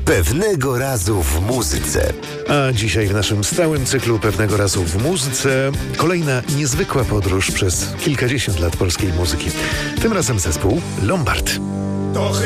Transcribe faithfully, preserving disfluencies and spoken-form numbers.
Pewnego razu w muzyce. A dzisiaj w naszym stałym cyklu Pewnego razu w muzyce kolejna niezwykła podróż przez kilkadziesiąt lat polskiej muzyki. Tym razem zespół Lombard. To